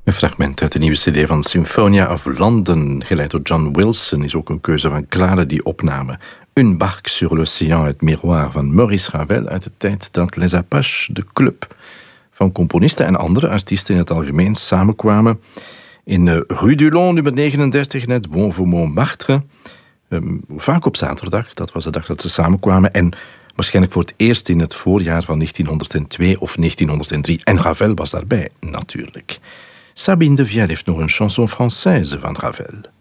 Een fragment uit de nieuwe cd van Symphonia of London, geleid door John Wilson, is ook een keuze van Clara, die opname. Une barque sur l'océan, het miroir van Maurice Ravel uit de tijd dat Les Apaches, de club van componisten en andere artiesten in het algemeen, samenkwamen in Rue du Long, nummer 39, net Bonvaux-Montmartre. Vaak op zaterdag, dat was de dag dat ze samenkwamen. En waarschijnlijk voor het eerst in het voorjaar van 1902 of 1903. En Ravel was daarbij, natuurlijk. Sabine de Vielle heeft nog een chanson française van Ravel.